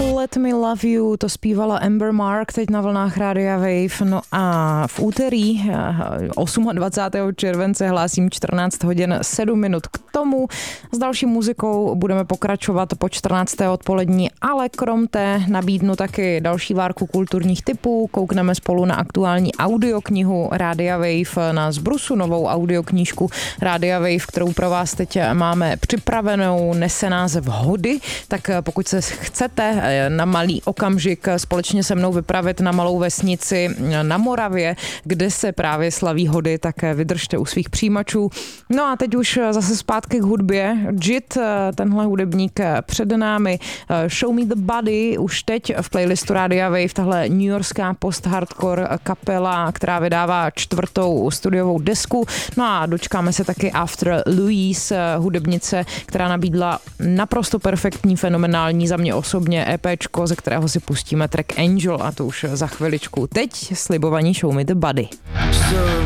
Let Me Love You, to zpívala Amber Mark teď na vlnách Rádia Wave. No a v úterý 28. července hlásím 14 hodin 7 minut k tomu. S další muzikou budeme pokračovat po 14. odpolední, ale krom té nabídnu taky další várku kulturních typů. Koukneme spolu na aktuální audioknihu Rádia Wave, na Zbrusu novou audioknížku Rádia Wave, kterou pro vás teď máme připravenou, nese název Hody, tak pokud se chcete na malý okamžik společně se mnou vypravit na malou vesnici na Moravě, kde se právě slaví hody, tak vydržte u svých přijímačů. No a teď už zase zpátky k hudbě. JIT, tenhle hudebník před námi, Show Me The Body, už teď v playlistu Rádia Wave, tahle newyorská post-hardcore kapela, která vydává 4. studiovou desku. No a dočkáme se taky After Louise, hudebnice, která nabídla naprosto perfektní, fenomenální za mě osobně EPčko, ze kterého si pustíme track Angel, a to už za chviličku. Teď slibovaní Show Me The Body.